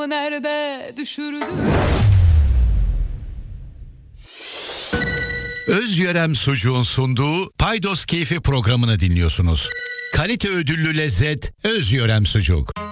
nerede düşürdü? Özyörem Sucuğun sunduğu Paydos Keyfi programını dinliyorsunuz. Kalite ödüllü lezzet Özyörem Sucuk.